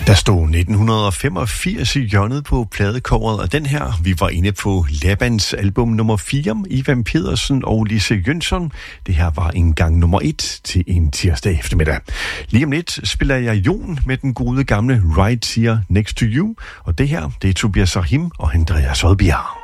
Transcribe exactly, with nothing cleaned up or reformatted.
Der stod nitten femogfirs i hjørnet på pladecoveret, og den her, vi var inde på Labans album nummer fire, Ivan Pedersen og Lise Jønsson. Det her var en gang nummer et til en tirsdag eftermiddag. Lige om lidt spiller jeg Jon med den gode gamle Right Here Next to You, og det her, det er Tobias Rahim og Andreas Odbjerg.